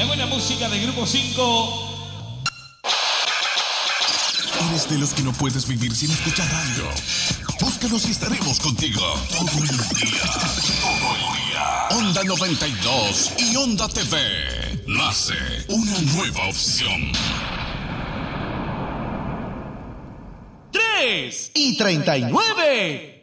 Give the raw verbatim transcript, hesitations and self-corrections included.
La buena música de Grupo cinco. ¿Eres de los que no puedes vivir sin escuchar radio? Búscanos y estaremos contigo todo el día. Todo el día. Onda noventa y dos y Onda T V. Nace una nueva opción. tres y treinta y nueve.